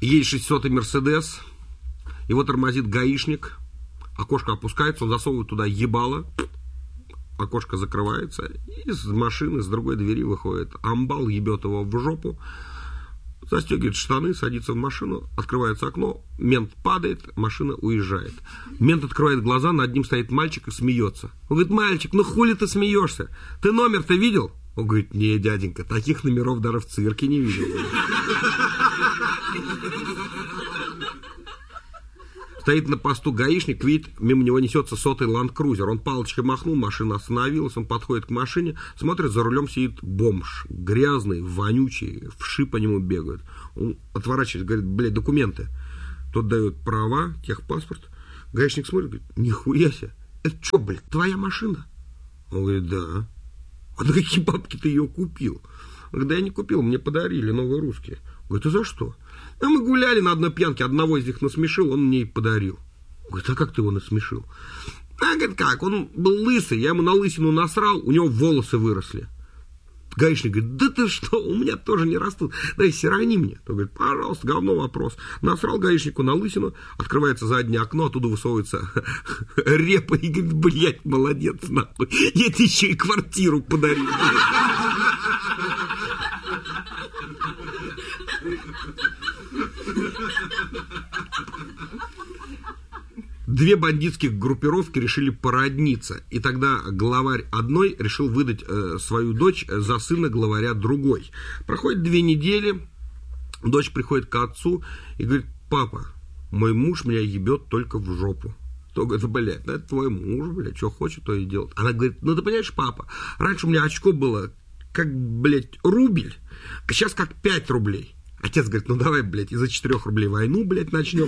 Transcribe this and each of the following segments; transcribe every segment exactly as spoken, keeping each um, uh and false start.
Едет шестисотый Мерседес, его тормозит гаишник, окошко опускается, он засовывает туда ебало, окошко закрывается, и из машины, с другой двери выходит амбал, ебет его в жопу, застегивает штаны, садится в машину, открывается окно, мент падает, машина уезжает. Мент открывает глаза, над ним стоит мальчик и смеется. Он говорит: мальчик, ну хули ты смеешься? Ты номер-то видел? Он говорит: не, дяденька, таких номеров даже в цирке не видел. Стоит на посту гаишник, видит, мимо него несется сотый ланд-крузер. Он палочкой махнул, машина остановилась, он подходит к машине, смотрит, за рулем сидит бомж, грязный, вонючий, вши по нему бегают. Он отворачивается, говорит: блядь, документы. Тот дает права, техпаспорт. Гаишник смотрит, говорит: нихуя себе, это что, блядь, твоя машина? Он говорит: да. А на какие бабки ты ее купил? Он говорит: да я не купил, мне подарили новые русские. Говорит: а за что? А мы гуляли на одной пьянке, одного из них насмешил, он мне и подарил. Говорит: а как ты его насмешил? А, говорит, как? Он был лысый, я ему на лысину насрал, у него волосы выросли. Гаишник говорит: да ты что, у меня тоже не растут, дай сирони мне. Он говорит: пожалуйста, говно вопрос. Насрал гаишнику на лысину, открывается заднее окно, оттуда высовывается репа и говорит: блядь, молодец, нахуй, я тебе еще и квартиру подарил. Две бандитских группировки решили породниться, и тогда главарь одной решил выдать э, свою дочь за сына главаря другой. Проходит две недели, дочь приходит к отцу и говорит: папа, мой муж меня ебет только в жопу. То говорит: блядь, это твой муж, блядь, что хочет, то и делает. Она говорит: ну ты понимаешь, папа, раньше у меня очко было как, блядь, рубль, а сейчас как пять рублей. Отец говорит: ну давай, блядь, из-за четырех рублей войну, блядь, начнем.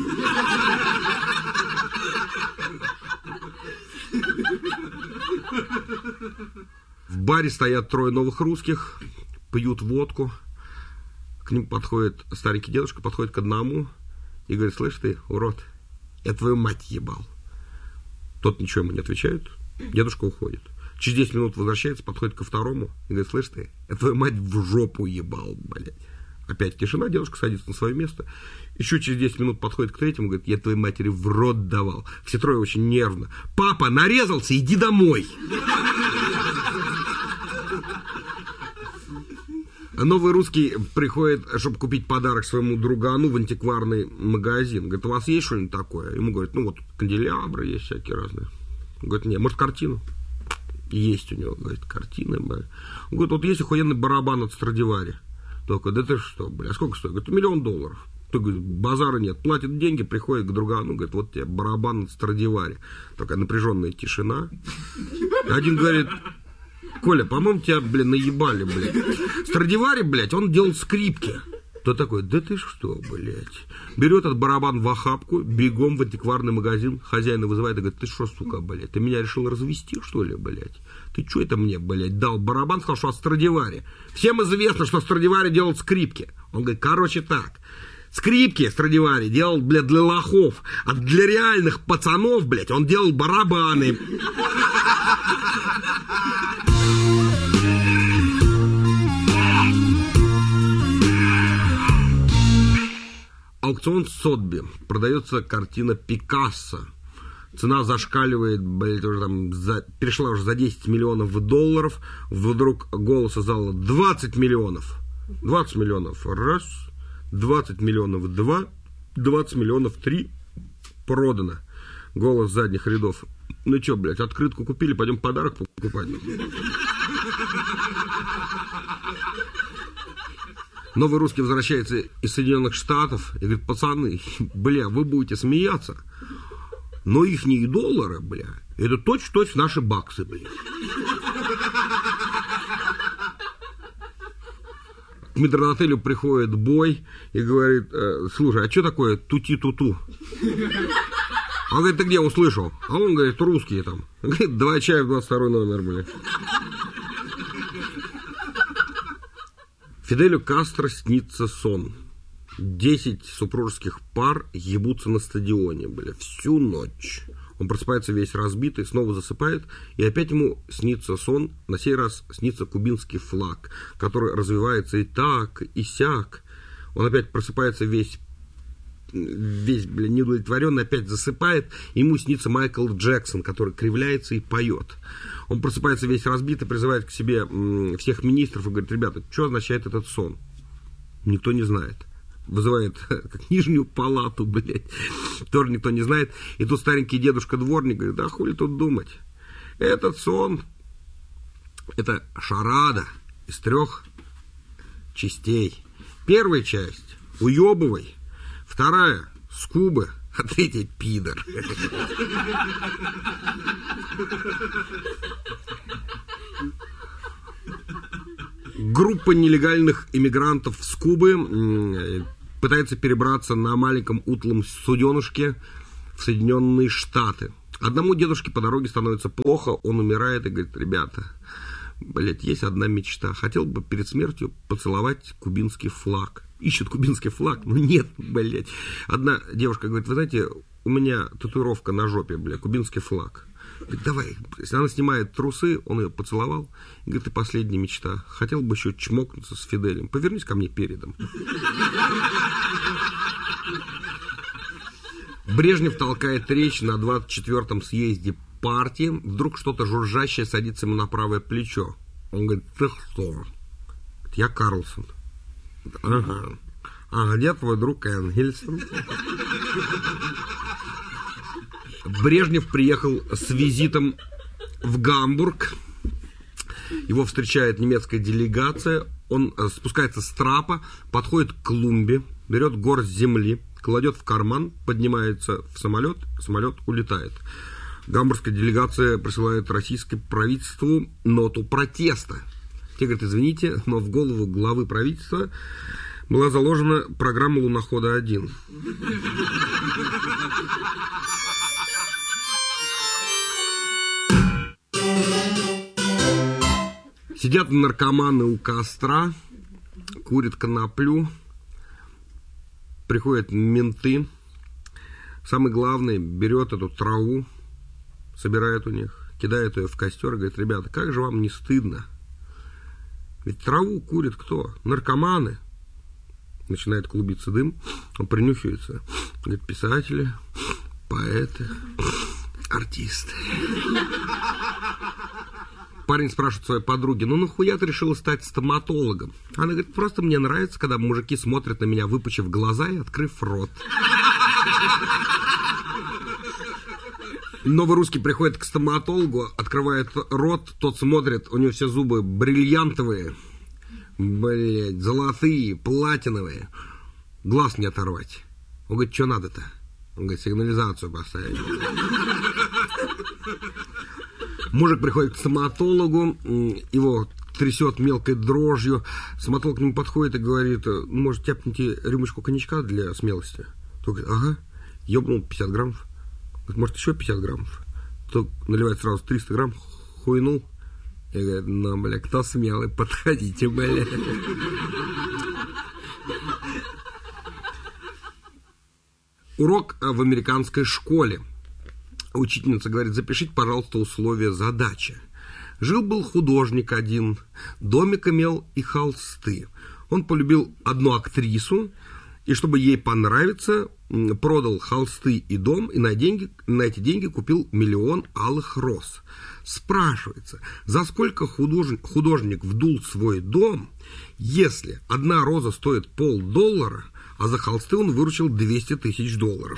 В баре стоят трое новых русских, пьют водку. К ним подходит старенький дедушка, подходит к одному и говорит: слышь ты, урод, я твою мать ебал. Тот ничего ему не отвечает, дедушка уходит. Через десять минут возвращается, подходит ко второму и говорит: слышь ты, я твою мать в жопу ебал, блядь. Опять тишина, дедушка садится на свое место. Еще через десять минут подходит к третьему, говорит: я твоей матери в рот давал. Все трое очень нервно. Папа, нарезался, иди домой. Новый русский приходит, чтобы купить подарок своему другану в антикварный магазин. Говорит: у вас есть что-нибудь такое? Ему говорят: ну вот канделябры есть всякие разные. Он говорит: нет, может картину? Есть у него, говорит, картина. Он говорит: вот есть охуенный барабан от Страдивари. Только: да ты что, бля, а сколько стоит? Говорит: миллион долларов. Ты, говорит, базара нет. Платит деньги, приходит к другану, говорит: вот тебе барабан от Страдивари. Такая напряженная тишина. Один говорит: Коля, по-моему, тебя, блин, наебали, блядь. Страдивари, блядь, он делал скрипки. Тот такой: да ты что, блядь. Берет этот барабан в охапку, бегом в антикварный магазин, хозяина вызывает и говорит: ты что, сука, блядь, ты меня решил развести, что ли, блядь? Ты что это мне, блядь, дал барабан, сказал, что от Страдивари. Всем известно, что Страдивари делал скрипки. Он говорит: короче так, скрипки Страдивари делал, блядь, для лохов, а для реальных пацанов, блядь, он делал барабаны. Аукцион Сотби. Продается картина Пикассо. Цена зашкаливает, блядь, уже там за, перешла уже за десять миллионов долларов. Вдруг голос из зала: двадцать миллионов. двадцать миллионов. Раз. двадцать миллионов. Два. двадцать миллионов. Три. Продано. Голос задних рядов: ну чё, блядь, открытку купили, пойдем подарок покупать. Новый русский возвращается из Соединенных Штатов и говорит: пацаны, бля, вы будете смеяться, но ихние доллары, бля, это точь-в-точь наши баксы, бля. К метрдотелю приходит бой и говорит: слушай, а что такое тути-туту? Он говорит: ты где услышал? А он говорит: русские там. Он говорит: два чая в двадцать второй номер, бля. Фиделю Кастро снится сон. Десять супружеских пар ебутся на стадионе, бля, всю ночь. Он просыпается весь разбитый, снова засыпает, и опять ему снится сон. На сей раз снится кубинский флаг, который развивается и так, и сяк. Он опять просыпается весь весь, блин, неудовлетворенный, опять засыпает. Ему снится Майкл Джексон, который кривляется и поет. Он просыпается весь разбитый, призывает к себе всех министров и говорит: ребята, что означает этот сон? Никто не знает. Вызывает как нижнюю палату, блядь. Тоже никто не знает. И тут старенький дедушка-дворник говорит: да хули тут думать. Этот сон — это шарада из трех частей. Первая часть — уебывай. Вторая — скубы. А третья — пидор. Группа нелегальных иммигрантов с Кубы пытается перебраться на маленьком утлом суденышке в Соединенные Штаты. Одному дедушке по дороге становится плохо, он умирает и говорит: ребята, блять, есть одна мечта. Хотел бы перед смертью поцеловать кубинский флаг. Ищут кубинский флаг, но нет, блять. Одна девушка говорит: вы знаете, у меня татуировка на жопе, блядь, кубинский флаг. Говорит: давай. Если она снимает трусы, он ее поцеловал. И говорит: и последняя мечта. Хотел бы еще чмокнуться с Фиделем. Повернись ко мне передом. Брежнев толкает речь на двадцать четвёртом съезде партии. Вдруг что-то жужжащее садится ему на правое плечо. Он говорит: ты кто? Говорит: я Карлсон. Ага. А где твой друг Энгельсон? Брежнев приехал с визитом в Гамбург. Его встречает немецкая делегация. Он спускается с трапа, подходит к клумбе, берет горсть земли, кладет в карман, поднимается в самолет, самолет улетает. Гамбургская делегация присылает российскому правительству ноту протеста. Те говорят: извините, но в голову главы правительства была заложена программа «Лунохода один». Сидят наркоманы у костра, курят коноплю, приходят менты. Самый главный берет эту траву, собирает у них, кидает ее в костер и говорит: ребята, как же вам не стыдно? Ведь траву курит кто? Наркоманы. Начинает клубиться дым, он принюхивается. Говорит: писатели, поэты, артисты. Парень спрашивает своей подруги: ну нахуя ты решила стать стоматологом? Она говорит: просто мне нравится, когда мужики смотрят на меня, выпучив глаза и открыв рот. Новый русский приходит к стоматологу, открывает рот, тот смотрит, у него все зубы бриллиантовые, блять, золотые, платиновые. Глаз не оторвать. Он говорит: что надо-то? Он говорит: сигнализацию поставить. Мужик приходит к стоматологу, его трясет мелкой дрожью. Стоматолог к нему подходит и говорит: может, тяпните рюмочку коньячка для смелости? Тот говорит: ага. Ёбнул пятьдесят граммов. Говорит: может, еще пятьдесят граммов? Тот наливает сразу триста грамм, хуйнул. И говорит: ну, бля, кто смелый, подходите, бля. Урок в американской школе. Учительница говорит: запишите, пожалуйста, условия задачи. Жил-был художник один, домик имел и холсты. Он полюбил одну актрису, и чтобы ей понравиться, продал холсты и дом, и на, деньги, на эти деньги купил миллион алых роз. Спрашивается, за сколько художник, художник вдул свой дом, если одна роза стоит полдоллара, а за холсты он выручил двести тысяч долларов.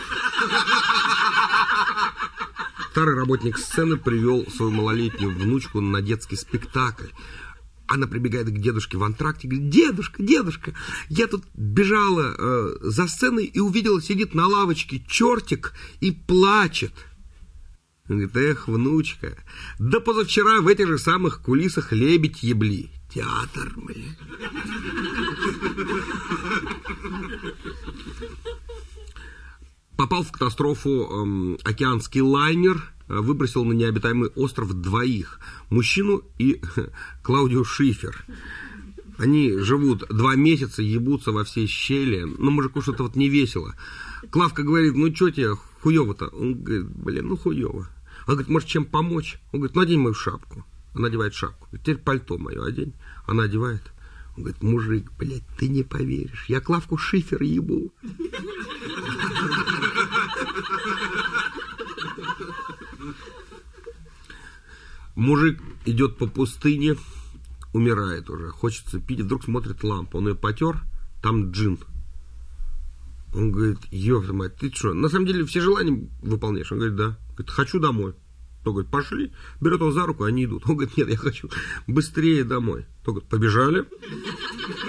Старый работник сцены привел свою малолетнюю внучку на детский спектакль. Она прибегает к дедушке в антракте и говорит: дедушка, дедушка, я тут бежала э, за сценой и увидела, сидит на лавочке чертик и плачет. Он говорит: эх, внучка, да позавчера в этих же самых кулисах лебедь ебли. Театр, блин. Попал в катастрофу э, океанский лайнер, э, выбросил на необитаемый остров двоих. Мужчину и э, Клаудию Шифер. Они живут два месяца, ебутся во все щели. Но мужику что-то вот не весело. Клавка говорит: ну что тебе хуёво-то? Он говорит: блин, ну хуёво. Она говорит: может, чем помочь? Он говорит: ну одень мою шапку. Она одевает шапку. Теперь пальто мое одень. Она одевает. Он говорит: мужик, блядь, ты не поверишь, я Клавку Шифер ебу. Мужик идет по пустыне, умирает уже, хочется пить, вдруг смотрит лампу, он ее потер, там джин. Он говорит, ёпта мать, ты что, на самом деле все желания выполняешь? Он говорит, да. Говорит, хочу домой. Он говорит, пошли. Берет его за руку, они идут. Он говорит, нет, я хочу быстрее домой. Он говорит, побежали.